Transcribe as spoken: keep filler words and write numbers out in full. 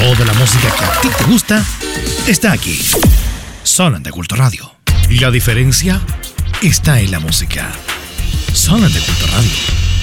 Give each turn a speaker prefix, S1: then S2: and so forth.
S1: Toda la música que a ti te gusta está aquí. Solamente Culto Radio. La diferencia está en la música. Solamente Culto Radio.